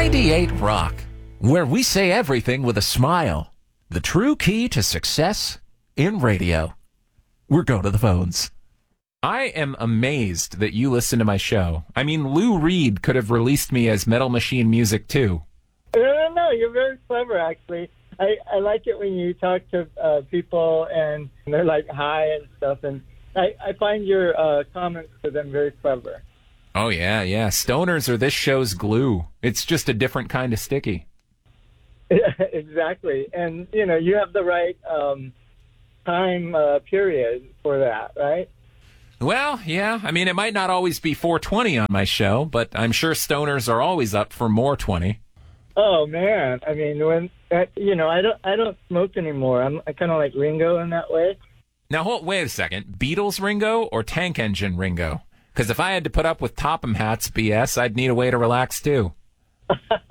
98 Rock, where we say everything with a smile. The true key to success in radio. We're going to the phones. I am amazed that you listen to my show. I mean, Lou Reed could have released me as Metal Machine Music, too. No, you're very clever, actually. I like it when you talk to people and they're like hi and stuff, and I find your comments to them very clever. Oh, yeah. Stoners are this show's glue. It's just a different kind of sticky. Exactly. And, you have the right time period for that, right? Well, yeah. I mean, it might not always be 420 on my show, but I'm sure stoners are always up for more 20. Oh, man. I mean, I don't smoke anymore. I'm kind of like Ringo in that way. Now, wait a second. Beatles Ringo or Tank Engine Ringo? Because if I had to put up with Topham Hats BS, I'd need a way to relax, too.